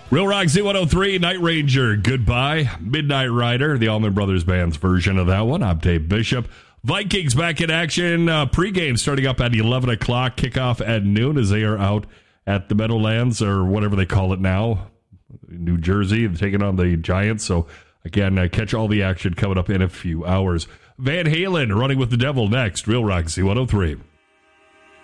Real Rock Z103, Night Ranger, Goodbye, Midnight Rider, the Allman Brothers Band's version of that one. I'm Dave Bishop. Vikings back in action. Pregame starting up at 11 o'clock, kickoff at noon as they are out at the Meadowlands, or whatever they call it now, New Jersey, taking on the Giants. So, again, catch all the action coming up in a few hours. Van Halen running with the devil next. Real Rock Z103.